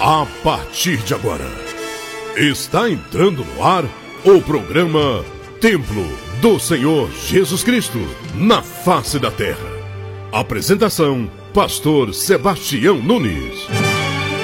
A partir de agora, está entrando no ar o programa Templo do Senhor Jesus Cristo, na face da terra. Apresentação, Pastor Sebastião Nunes.